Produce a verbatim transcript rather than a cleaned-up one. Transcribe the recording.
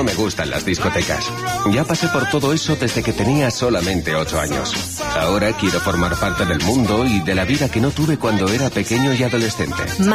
No me gustan las discotecas. Ya pasé por todo eso desde que tenía solamente ocho años. Ahora quiero formar parte del mundo y de la vida que no tuve cuando era pequeño y adolescente.